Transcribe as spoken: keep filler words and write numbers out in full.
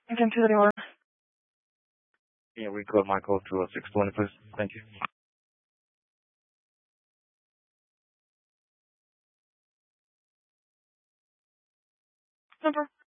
Again, to the order. Yeah, we call Michael to uh, six twenty, please. Thank you. Number